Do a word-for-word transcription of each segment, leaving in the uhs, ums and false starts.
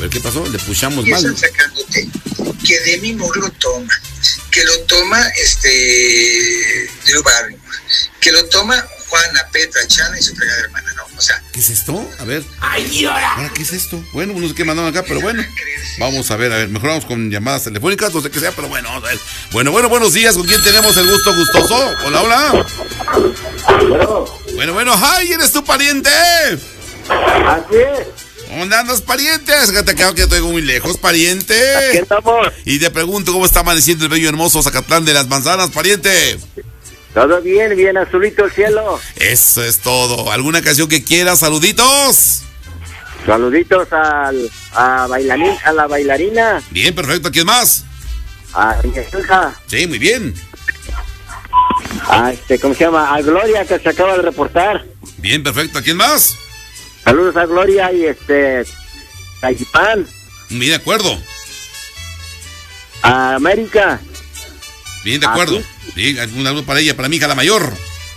ver, ¿qué pasó? Le puchamos Y mal. están sacándote que Demi Moore lo toma, que lo toma este Drew Barrymore, que lo toma Juana, Petra, Chana y su fregada hermana, ¿no? O sea... ¿Qué es esto? A ver. ¡Ay, ahora! ¿Qué es esto? Bueno, no sé qué mandaron acá, pero bueno. Vamos a ver, a ver, mejor vamos con llamadas telefónicas, no sé qué sea, pero bueno, vamos a ver. Bueno, bueno, buenos días, ¿con quién tenemos el gusto gustoso? Hola, hola. Bueno, Bueno, bueno, ¡ay, eres tu pariente! así es. ¿Dónde andas, pariente? Es que te quedo que te oigo muy lejos, pariente. Aquí estamos. Y te pregunto, ¿cómo está amaneciendo el bello hermoso Zacatlán de las Manzanas, pariente? Todo bien, bien azulito el cielo. Eso es todo. ¿Alguna canción que quieras? ¡Saluditos! Saluditos al, a, bailarín, a la bailarina, Bien, perfecto. ¿Quién más? a mi hija, Sí, muy bien. a este, ¿cómo se llama? A Gloria, que se acaba de reportar. Bien, perfecto. ¿Quién más? Saludos a Gloria y este, a Ipán, Bien, de acuerdo. a América, Bien, de acuerdo. Bien, un saludo para ella, para mi hija la mayor.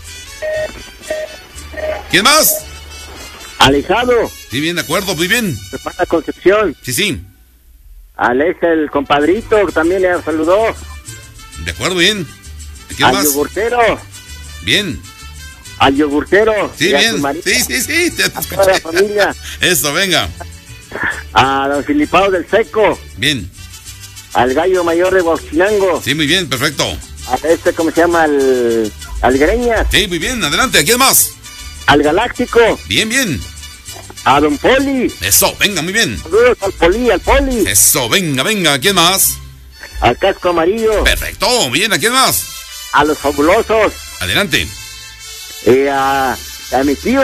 ¿Quién más? Alejado, Sí, bien, de acuerdo, muy bien. hermana Concepción, Sí, sí. Alex el compadrito, que también le saludó, De acuerdo, bien. ¿Quién al más? yogurtero, Bien. al yogurtero, Sí, y a su bien. marido, Sí, sí, sí. Te a toda escuché. la familia, Eso, venga. a don Filipao del Seco, Bien. al gallo mayor de Huachinango, Sí, muy bien, perfecto. a este, ¿cómo se llama? Al, al Greñas, Sí, muy bien, adelante. ¿Quién más? al Galáctico, Bien, bien. a don Poli, Eso, venga, muy bien. saludos al Poli, al Poli, Eso, venga, venga. ¿Quién más? al Casco Amarillo, Perfecto, bien. ¿A quién más? a los fabulosos, Adelante. y a, a mi tío,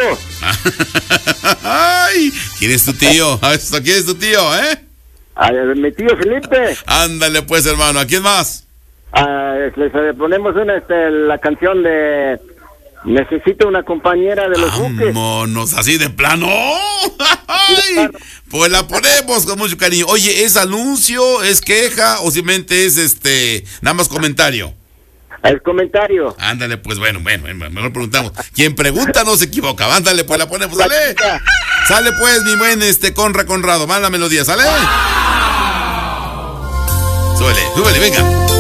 Ay, ¿quién es tu tío? Esto, ¿quién es tu tío, eh? a mi tío Felipe, Ándale pues, hermano. ¿A quién más? a, les eh, ponemos una, este, la canción de Necesito una compañera de los buques. Vámonos, así de plano. Ay, pues la ponemos con mucho cariño. Oye, ¿es anuncio, es queja o simplemente es este, nada más comentario? El comentario. Ándale, pues bueno, bueno, bueno, mejor preguntamos. Quien pregunta no se equivoca. Ándale, pues la ponemos, ¿sale? Sale pues, mi buen este Conra Conrado, manda la melodía, ¿sale? Súbele, súbele, venga.